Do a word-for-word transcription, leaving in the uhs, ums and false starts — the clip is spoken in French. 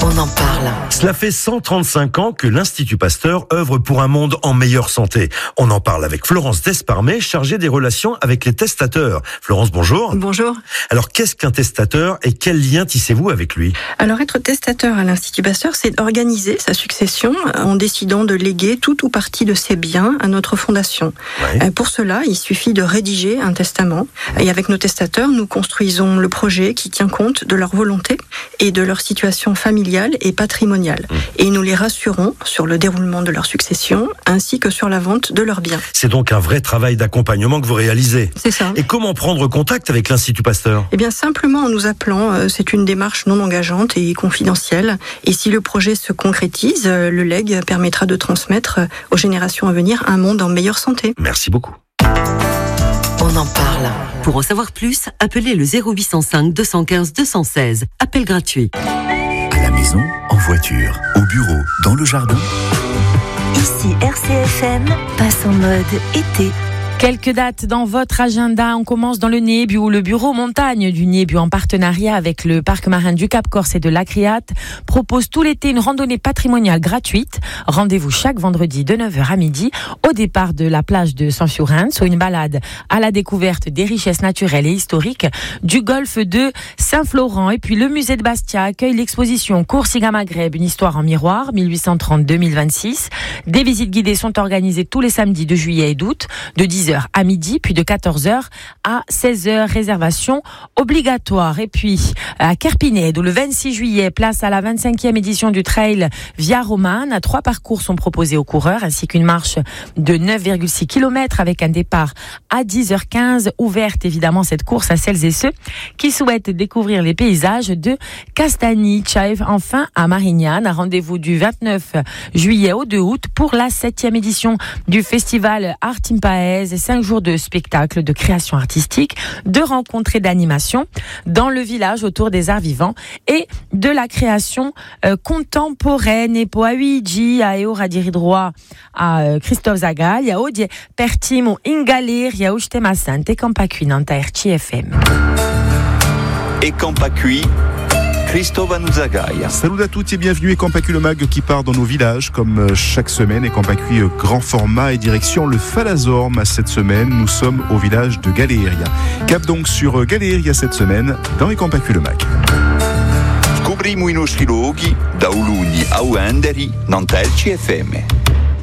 On en parle. Cela fait cent trente-cinq ans que l'Institut Pasteur œuvre pour un monde en meilleure santé. On en parle avec Florence Desparmet, chargée des relations avec les testateurs. Florence, bonjour. Bonjour. Alors, qu'est-ce qu'un testateur et quel lien tissez-vous avec lui ? Alors, être testateur à l'Institut Pasteur, c'est organiser sa succession en décidant de léguer tout ou partie de ses biens à notre fondation. Ouais. Pour cela, il suffit de rédiger un testament. Et avec nos testateurs, nous construisons le projet qui tient compte de leur volonté et de leur situation familiale et patrimoniale. Mmh. Et nous les rassurons sur le déroulement de leur succession ainsi que sur la vente de leurs biens. C'est donc un vrai travail d'accompagnement que vous réalisez. C'est ça. Et comment prendre contact avec l'Institut Pasteur ? Eh bien, simplement en nous appelant. C'est une démarche non engageante et confidentielle. Et si le projet se concrétise, le legs permettra de transmettre aux générations à venir un monde en meilleure santé. Merci beaucoup. On en parle. Pour en savoir plus, appelez le zéro huit cent cinq deux cent quinze deux cent seize. Appel gratuit. À la maison, en voiture, au bureau, dans le jardin. Ici R C F M, passe en mode été. Quelques dates dans votre agenda. On commence dans le Nébu, le bureau montagne du Nébu, en partenariat avec le parc marin du Cap Corse et de l'Acriat, propose tout l'été une randonnée patrimoniale gratuite. Rendez-vous chaque vendredi de neuf heures à midi au départ de la plage de San Fiorenzo, une balade à la découverte des richesses naturelles et historiques du golfe de Saint-Florent. Et puis le musée de Bastia accueille l'exposition Coursiga Maghreb, une histoire en miroir, mille huit cent trente à deux mille vingt-six. Des visites guidées sont organisées tous les samedis de juillet et d'août, de dix heures à midi, puis de quatorze heures à seize heures, réservation obligatoire. Et puis à Kerpinet, où le vingt-six juillet, place à la vingt-cinquième édition du trail Via Romane. Trois parcours sont proposés aux coureurs, ainsi qu'une marche de neuf virgule six kilomètres avec un départ à dix heures quinze. Ouverte évidemment cette course à celles et ceux qui souhaitent découvrir les paysages de Castagniccia. Enfin à Marignane, un rendez-vous du vingt-neuf juillet au deux août pour la septième édition du festival Art in Paese. Cinq jours de spectacles, de création artistique, de rencontres et d'animation dans le village autour des arts vivants et de la création euh, contemporaine. E poi oggi a ora di droit à euh, Christophe Zagal, a oggi pertimo in galleria ustem sante Campacui Nanta R C F M. Et Campacui, Christophe Zagal. Salut à toutes et bienvenue à Campacui le Mag qui part dans nos villages comme chaque semaine. Et Campacui grand format et direction le Falazorme. Cette semaine, nous sommes au village de Galeria. Cap donc sur Galeria cette semaine dans les Campacui le Mag. Scopriamo i nostri luoghi da Ulugni a Uenderi, Nanta R C F M.